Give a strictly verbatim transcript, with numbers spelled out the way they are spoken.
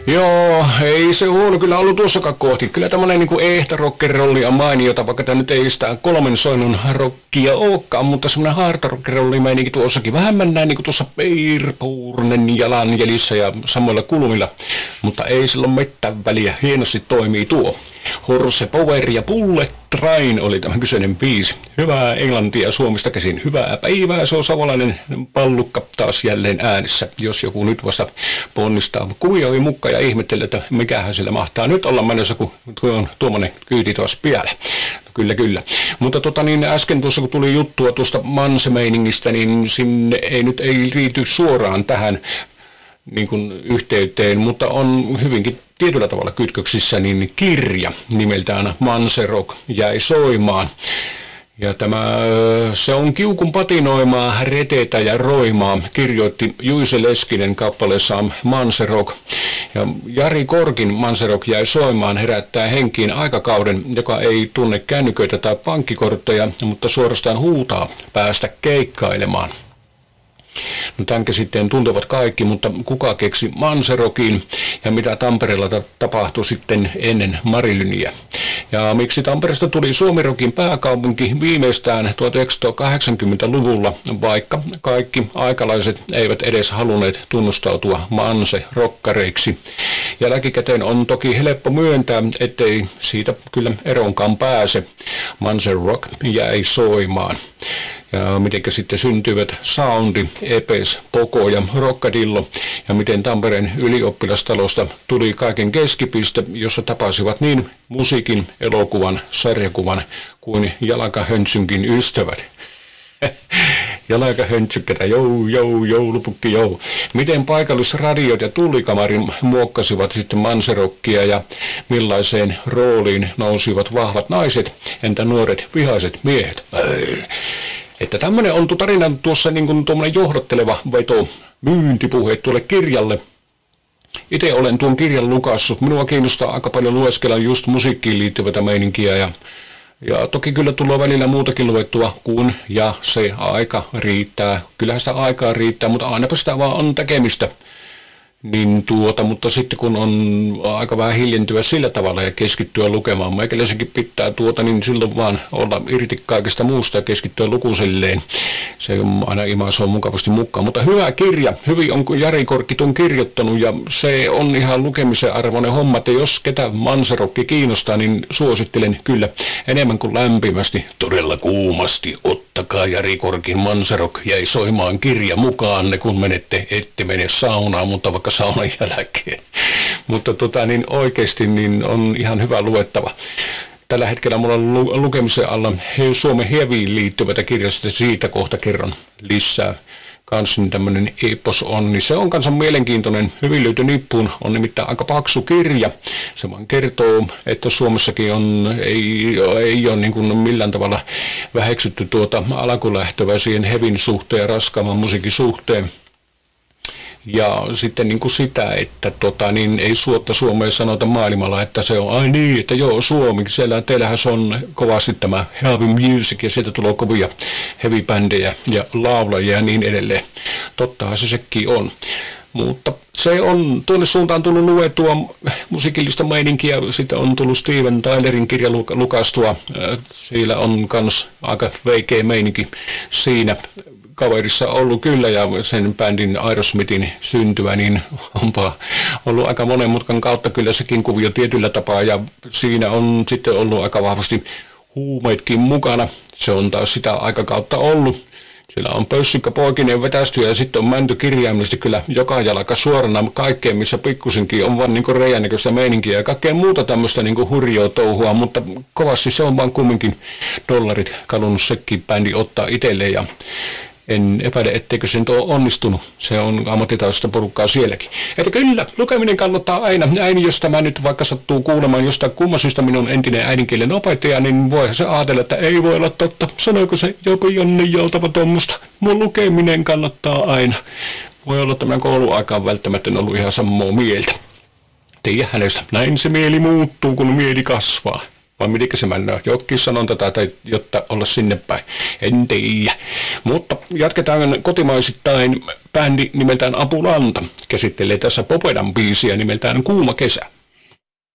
Joo, ei se huono kyllä ollut tuossakaan kohti. Kyllä tämmönen niinku ehtä rockerolli on mainiota, vaikka tämä nyt ei sitä kolmen soinnun rockia olekaan, mutta semmoinen hard rockerolli meininki tuossakin. Vähän mennään niinku tuossa Peirpuurnen jalanjäljissä ja samoilla kulmilla, mutta ei sillä ole mitään väliä. Hienosti toimii tuo. Horse Power ja Bullet Train oli tämä kyseinen biisi. Hyvää englantia Suomesta käsin. Hyvää päivää. Se on savolainen pallukka taas jälleen äänessä, jos joku nyt vasta ponnistaa. Kuvioi mukka ja ihmettelee, että mikähän sillä mahtaa nyt olla menossa, kun on tuommoinen kyyti tuossa piellä. Kyllä, kyllä. Mutta tota niin, äsken tuossa kun tuli juttua tuosta Manse-meiningistä, niin sinne ei nyt ei liity suoraan tähän niin kuin yhteyteen, mutta on hyvinkin tietyllä tavalla kytköksissä niin kirja nimeltään Manse Rock jäi soimaan. Ja tämä, se on kiukun patinoimaa, retetä ja roimaa, kirjoitti Juise Leskinen kappaleessaan Manse Rock. Ja Jari Korkin Manse Rock jäi soimaan herättää henkiin aikakauden, joka ei tunne kännyköitä tai pankkikortteja, mutta suorastaan huutaa päästä keikkailemaan. No tämän käsitteen tuntevat kaikki, mutta kuka keksi Manse Rockin ja mitä Tampereella ta- tapahtui sitten ennen Marilyniä? Ja miksi Tampereesta tuli Suomi Rockin pääkaupunki viimeistään tuhatyhdeksänsataakahdeksankymmentäluvulla, vaikka kaikki aikalaiset eivät edes halunneet tunnustautua Manse-rokkareiksi. Jälkikäteen on toki helppo myöntää, ettei siitä kyllä eroonkaan pääse. Manse Rock jäi soimaan. Ja mitenkä sitten syntyivät Soundi, Epes, Poko ja Rockadillo ja miten Tampereen ylioppilastalosta tuli kaiken keskipiste, jossa tapasivat niin musiikin, elokuvan, sarjakuvan kuin jalkahöntsynkin ystävät. Jalkahöntsykkätä, jou, jou, joulupukki, jou. Miten paikallisradiot ja tullikamarin muokkasivat sitten Manse-rockia ja millaiseen rooliin nousivat vahvat naiset, entä nuoret vihaiset miehet? Että tämmöinen on tarina tuossa niin kuin tuommoinen johdatteleva veto, myyntipuhe tuolle kirjalle. Itse olen tuon kirjan lukassut. Minua kiinnostaa aika paljon lueskella just musiikkiin liittyvätä meininkiä ja, ja toki kyllä tulee välillä muutakin luettua kuin ja se aika riittää. Kyllähän sitä aikaa riittää, mutta ainapa sitä vaan on tekemistä. Niin tuota, mutta sitten kun on aika vähän hiljentyä sillä tavalla ja keskittyä lukemaan, meikäläisenkin pitää tuota, niin silloin vaan olla irti kaikesta muusta ja keskittyä lukuiselleen. Se on aina imaisoo mukavasti mukaan. Mutta hyvä kirja, hyvin on Jari Korkki tuon kirjoittanut ja se on ihan lukemisen arvoinen homma, että jos ketä Manse Rock kiinnostaa, niin suosittelen kyllä enemmän kuin lämpimästi, todella kuumasti. Ottakaa Jari Korkin Manse Rock jäi soimaan kirja mukaan, kun menette, ette mene saunaan, mutta vaikka saunan jälkeen. Mutta tota, niin oikeasti niin on ihan hyvä luettava. Tällä hetkellä mulla on lu- lukemisen alla Suomen Heviin liittyvätä kirjasta, siitä kohta kerron lisää. Kans niin tämmönen epos on, niin se on kanssa mielenkiintoinen, hyvin löyty nippuun, on nimittäin aika paksu kirja. Se vaan kertoo, että Suomessakin on, ei, ei ole niin kuin millään tavalla väheksytty tuota alkulähtöä siihen hevin suhteen ja raskaamman musiikin suhteen. Ja sitten niin kuin sitä, että tota, niin ei suotta Suomeen sanota maailmalla, että se on, ai niin, että joo Suomi, siellä teillähän se on kovasti tämä heavy music ja sieltä tulee kovia heavy-bändejä ja laulajia ja niin edelleen. Tottahan se sekin on. Mutta se on tuonne suuntaan tullut luettua musiikillista meininkiä, sitten on tullut Steven Tylerin kirja lukastua, siellä on kans aika veikeä meininki siinä kaverissa ollut kyllä ja sen bändin Aerosmithin syntyä, niin onpa ollut aika monen mutkan kautta kyllä sekin kuvio tietyllä tapaa ja siinä on sitten ollut aika vahvasti huumeitkin mukana. Se on taas sitä aikakautta ollut. Siellä on pössikkä poikinen vetästy ja sitten on mänty kirjaimellisesti kyllä joka jalka suorana kaikkeen, missä pikkusinkin on vaan niinku reijänäköistä meininkiä ja kaikkea muuta tämmöistä niinku hurjoa touhua, mutta kovasti se on vaan kumminkin dollarit kalunnut sekin bändi ottaa itselleen ja en epäile, etteikö se nyt ole onnistunut. Se on ammattitaitoista porukkaa sielläkin. Että kyllä, lukeminen kannattaa aina. Äini, jos tämä nyt vaikka sattuu kuulemaan jostain kumman syystä minun entinen äidinkielen opettaja, niin voihan se ajatella, että ei voi olla totta. Sanoiko se joku Jonni Joutava tuommoista? Mun lukeminen kannattaa aina. Voi olla tämän kouluaikaan välttämättä ollut ihan samaa mieltä. Tiedä hänestä. Näin se mieli muuttuu, kun mieli kasvaa. Vai mitenkä se mennään? Jokin sanon tätä, tai jotta olla sinne päin. En tiedä. Mutta jatketaan kotimaisittain. Bändi nimeltään Apulanta käsittelee tässä Popedan biisiä nimeltään Kuuma kesä.